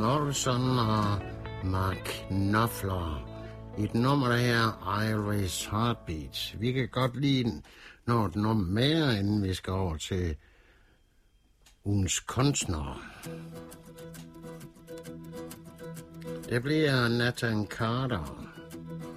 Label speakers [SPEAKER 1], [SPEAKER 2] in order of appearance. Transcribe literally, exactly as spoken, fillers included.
[SPEAKER 1] Morrison og Mark Knopfler. I et nummer, der her, Iris Heartbeat. Vi kan godt lide, når et nummer mere, inden vi skal over til ugens kunstnere. Det bliver Nathan Carter.